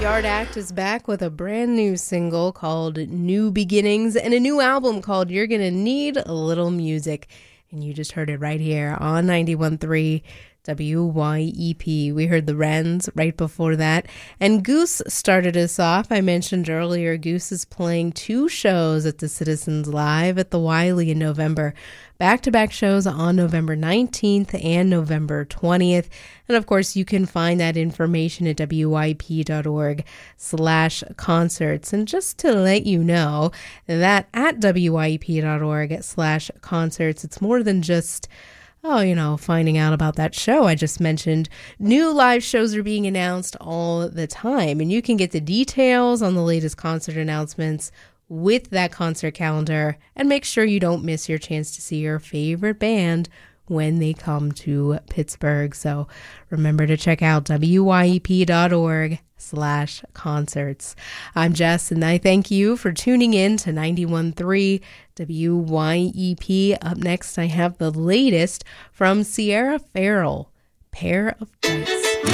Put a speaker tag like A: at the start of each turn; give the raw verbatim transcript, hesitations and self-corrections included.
A: Yard Act is back with a brand new single called New Beginnings and a new album called You're Gonna Need a Little Music. And you just heard it right here on ninety-one point three W Y E P. We heard the Wrens right before that. And Goose started us off. I mentioned earlier, Goose is playing two shows at the Citizens Live at the Wiley in November. Back-to-back shows on November nineteenth and November twentieth. And of course, you can find that information at W Y P dot org slash concerts. And just to let you know that at W Y P dot org slash concerts, it's more than just, oh, you know, finding out about that show I just mentioned. New live shows are being announced all the time, and you can get the details on the latest concert announcements with that concert calendar and make sure you don't miss your chance to see your favorite band when they come to Pittsburgh. So remember to check out W Y E P dot org slash concerts. I'm Jess, and I thank you for tuning in to ninety-one point three W Y E P. Up next, I have the latest from Sierra Farrell, Pair of Dice.